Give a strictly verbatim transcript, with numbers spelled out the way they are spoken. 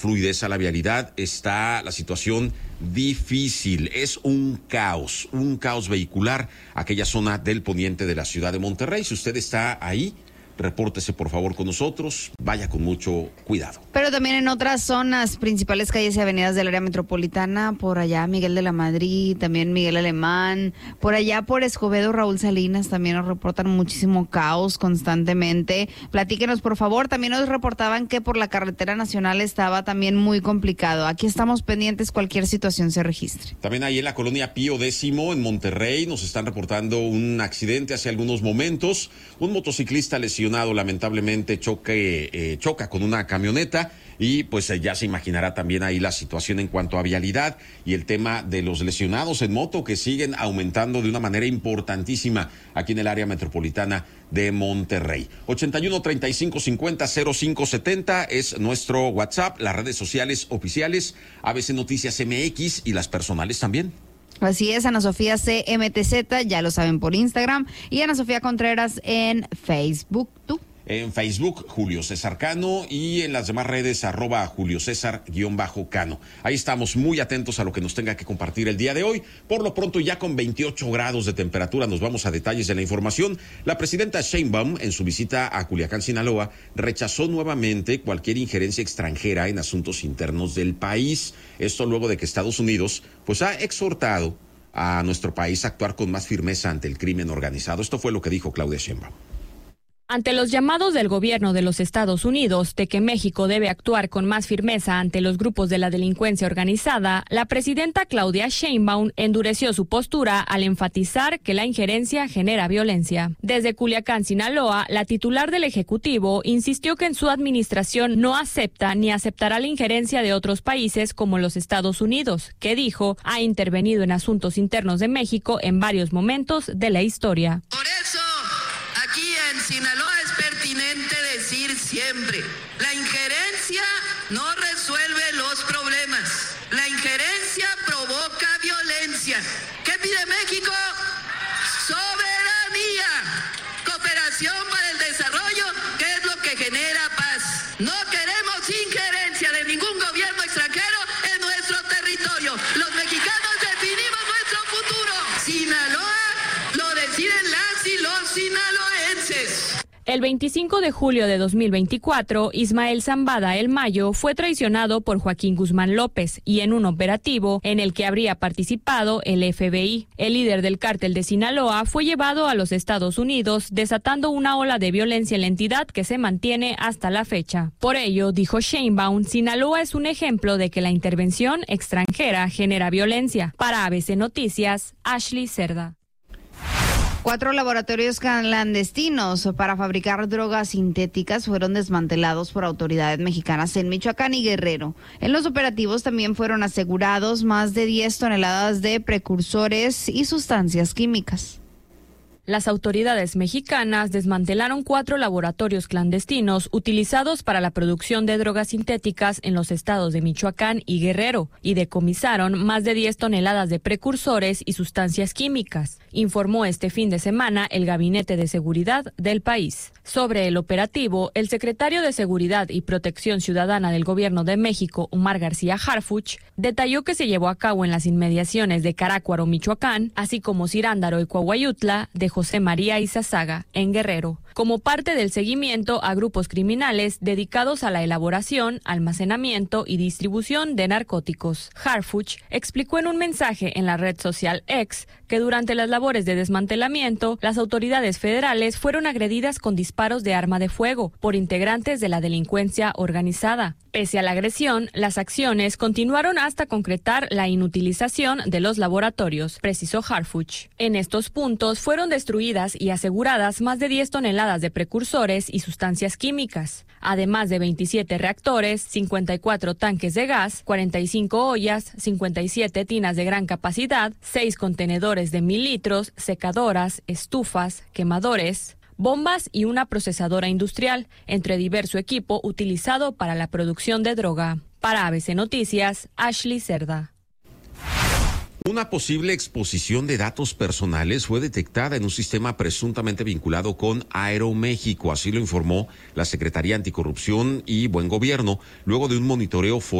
fluidez a la vialidad, está la situación difícil, es un caos, un caos vehicular, aquella zona del poniente de la ciudad de Monterrey. Si usted está ahí, repórtese por favor con nosotros, vaya con mucho cuidado. Pero también en otras zonas, principales calles y avenidas del área metropolitana, por allá Miguel de la Madrid, también Miguel Alemán, por allá por Escobedo, Raúl Salinas, también nos reportan muchísimo caos constantemente. Platíquenos por favor, también nos reportaban que por la carretera nacional estaba también muy complicado. Aquí estamos pendientes, cualquier situación se registre. También ahí en la colonia Pío X en Monterrey nos están reportando un accidente hace algunos momentos, un motociclista lesionado lamentablemente choque, eh, choca con una camioneta y pues eh, ya se imaginará también ahí la situación en cuanto a vialidad y el tema de los lesionados en moto que siguen aumentando de una manera importantísima aquí en el área metropolitana de Monterrey. ochenta y uno, treinta y cinco, cincuenta, cero cinco setenta es nuestro WhatsApp, las redes sociales oficiales, A B C Noticias M X y las personales también. Así es, Ana Sofía C M T Z, ya lo saben por Instagram, y Ana Sofía Contreras en Facebook. ¿Tú? En Facebook, Julio César Cano, y en las demás redes, arroba Julio César guión bajo Cano. Ahí estamos muy atentos a lo que nos tenga que compartir el día de hoy. Por lo pronto, ya con veintiocho grados de temperatura, nos vamos a detalles de la información. La presidenta Sheinbaum, en su visita a Culiacán, Sinaloa, rechazó nuevamente cualquier injerencia extranjera en asuntos internos del país. Esto luego de que Estados Unidos, pues, ha exhortado a nuestro país a actuar con más firmeza ante el crimen organizado. Esto fue lo que dijo Claudia Sheinbaum. Ante los llamados del gobierno de los Estados Unidos de que México debe actuar con más firmeza ante los grupos de la delincuencia organizada, la presidenta Claudia Sheinbaum endureció su postura al enfatizar que la injerencia genera violencia. Desde Culiacán, Sinaloa, la titular del Ejecutivo insistió que en su administración no acepta ni aceptará la injerencia de otros países como los Estados Unidos, que dijo ha intervenido en asuntos internos de México en varios momentos de la historia. Por eso, aquí en Sinaloa es pertinente decir siempre, la injerencia no resuelve los problemas, la injerencia provoca violencia. ¿Qué pide México? Soberanía, cooperación para el desarrollo, que es lo que genera paz. No queremos injerencia de ningún gobierno extranjero en nuestro territorio. Los mexicanos definimos nuestro futuro. Sinaloa lo deciden las y los sinaloenses. El veinticinco de julio de dos mil veinticuatro, Ismael Zambada El Mayo fue traicionado por Joaquín Guzmán López y en un operativo en el que habría participado el F B I. El líder del cártel de Sinaloa fue llevado a los Estados Unidos, desatando una ola de violencia en la entidad que se mantiene hasta la fecha. Por ello, dijo Sheinbaum, Sinaloa es un ejemplo de que la intervención extranjera genera violencia. Para A B C Noticias, Ashley Cerda. Cuatro laboratorios clandestinos para fabricar drogas sintéticas fueron desmantelados por autoridades mexicanas en Michoacán y Guerrero. En los operativos también fueron asegurados más de diez toneladas de precursores y sustancias químicas. Las autoridades mexicanas desmantelaron cuatro laboratorios clandestinos utilizados para la producción de drogas sintéticas en los estados de Michoacán y Guerrero y decomisaron más de diez toneladas de precursores y sustancias químicas, informó este fin de semana el Gabinete de Seguridad del país. Sobre el operativo, el secretario de Seguridad y Protección Ciudadana del Gobierno de México, Omar García Harfuch, detalló que se llevó a cabo en las inmediaciones de Carácuaro, Michoacán, así como Cirándaro y Coahuayutla, de José María Izazaga, en Guerrero, como parte del seguimiento a grupos criminales dedicados a la elaboración, almacenamiento y distribución de narcóticos. Harfuch explicó en un mensaje en la red social X que durante las labores de desmantelamiento, las autoridades federales fueron agredidas con disparos de arma de fuego por integrantes de la delincuencia organizada. Pese a la agresión, las acciones continuaron hasta concretar la inutilización de los laboratorios, precisó Harfuch. En estos puntos fueron destruidas y aseguradas más de diez toneladas de precursores y sustancias químicas, además de veintisiete reactores, cincuenta y cuatro tanques de gas, cuarenta y cinco ollas, cincuenta y siete tinas de gran capacidad, seis contenedores de mil litros, secadoras, estufas, quemadores, bombas y una procesadora industrial, entre diverso equipo utilizado para la producción de droga. Para A B C Noticias, Ashley Cerda. Una posible exposición de datos personales fue detectada en un sistema presuntamente vinculado con Aeroméxico, así lo informó la Secretaría Anticorrupción y Buen Gobierno, luego de un monitoreo